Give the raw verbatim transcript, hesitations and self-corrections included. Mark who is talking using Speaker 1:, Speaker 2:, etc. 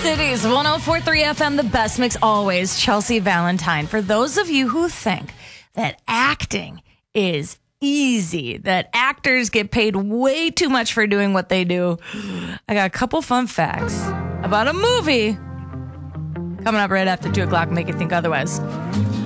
Speaker 1: Cities, one oh four point three F M, the best mix always. Chelsea Valentine. For those of you who think that acting is easy, that actors get paid way too much for doing what they do, I got a couple fun facts about a movie coming up right after two o'clock, make you think otherwise.